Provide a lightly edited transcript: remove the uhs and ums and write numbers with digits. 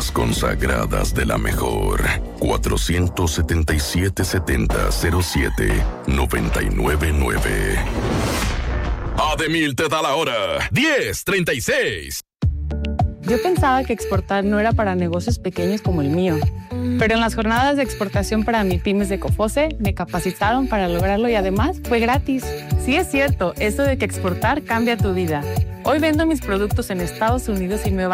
las consagradas de la mejor. 477-7007-999. Ademil te da la hora. 10:36. Yo pensaba que exportar no era para negocios pequeños como el mío. Pero en las jornadas de exportación para MIPYMES de COFOCE me capacitaron para lograrlo y además fue gratis. Sí es cierto, eso de que exportar cambia tu vida. Hoy vendo mis productos en Estados Unidos y me va